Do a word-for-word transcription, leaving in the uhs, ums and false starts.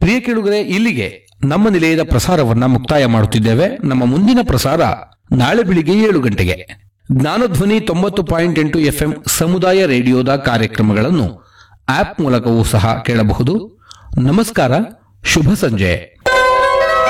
ಪ್ರಿಯ ಕೇಳುಗರೆ, ಇಲ್ಲಿಗೆ ನಮ್ಮ ನಿಲಯದ ಪ್ರಸಾರವನ್ನ ಮುಕ್ತಾಯ ಮಾಡುತ್ತಿದ್ದೇವೆ. ನಮ್ಮ ಮುಂದಿನ ಪ್ರಸಾರ ನಾಳೆ ಬೆಳಿಗ್ಗೆ ಏಳು ಗಂಟೆಗೆ. ಜ್ಞಾನಧ್ವನಿ ತೊಂಬತ್ತು ಪಾಯಿಂಟ್ ಎಂಟು ಎಫ್ಎಂ ಸಮುದಾಯ ರೇಡಿಯೋದ ಕಾರ್ಯಕ್ರಮಗಳನ್ನು ಆಪ್ ಮೂಲಕವೂ ಸಹ ಕೇಳಬಹುದು. ನಮಸ್ಕಾರ, ಶುಭ ಸಂಜೆ.